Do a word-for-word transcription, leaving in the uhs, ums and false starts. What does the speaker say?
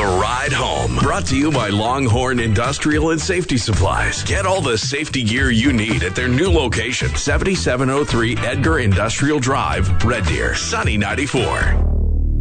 The Ride Home, brought to you by Longhorn Industrial and Safety Supplies. Get all the safety gear you need at their new location, seventy-seven oh three Edgar Industrial Drive, Red Deer, Sunny ninety-four.